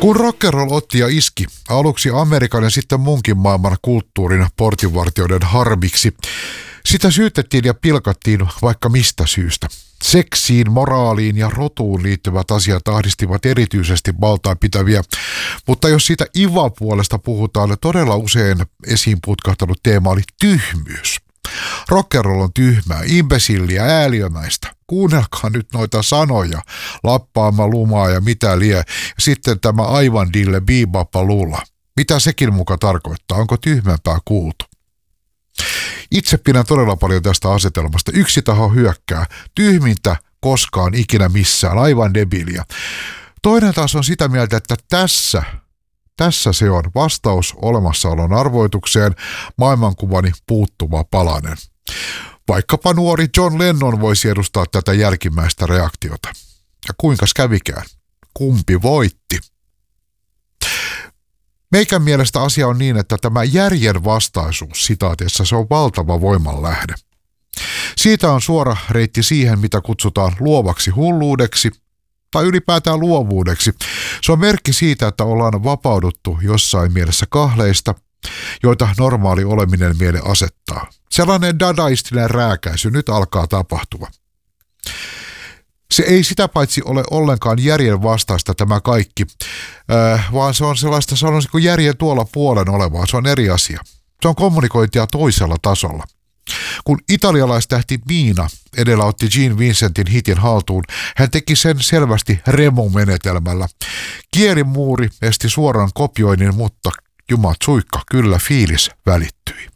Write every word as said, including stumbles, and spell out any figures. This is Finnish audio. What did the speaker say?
Kun rock'n'roll otti ja iski, aluksi Amerikan ja sitten munkin maailman kulttuurin portinvartijoiden harmiksi, sitä syytettiin ja pilkattiin vaikka mistä syystä. Seksiin, moraaliin ja rotuun liittyvät asiat ahdistivat erityisesti valtaan pitäviä, mutta jos siitä Iva-puolesta puhutaan, todella usein esiin putkahtanut teema oli tyhmyys. Rock'n'roll on tyhmää, imbesilliä, ääliömäistä. Kuunnelkaa nyt noita sanoja, lappaama lumaa ja mitä lie. Ja sitten tämä aivan dille biibappa lulla. Mitä sekin muka tarkoittaa? Onko tyhmempää kuultu? Itse pidän todella paljon tästä asetelmasta. Yksi taho hyökkää. Tyhmintä koskaan ikinä missään. Aivan debiiliä. Toinen taas on sitä mieltä, että tässä, tässä se on vastaus olemassaolon arvoitukseen, maailmankuvani puuttuva palanen. Vaikkapa nuori John Lennon voisi edustaa tätä jälkimmäistä reaktiota. Ja kuinkas kävikään? Kumpi voitti? Meikän mielestä asia on niin, että tämä järjen vastaisuus sitaateessa se on valtava voimanlähde. Siitä on suora reitti siihen, mitä kutsutaan luovaksi hulluudeksi tai ylipäätään luovuudeksi. Se on merkki siitä, että ollaan vapauduttu jossain mielessä kahleista, joita normaali oleminen miele asettaa. Sellainen dadaistinen rääkäisy nyt alkaa tapahtua. Se ei sitä paitsi ole ollenkaan järjen vastaista tämä kaikki, äh, vaan se on sellaista, sanoisinko järjen tuolla puolen olevaa, se on eri asia. Se on kommunikointia toisella tasolla. Kun italialaistähti Miina edellä otti Gene Vincentin hitin haltuun, hän teki sen selvästi Remo-menetelmällä. Kielimuuri esti suoran kopioinnin, mutta jumat suikka, kyllä fiilis välittyi.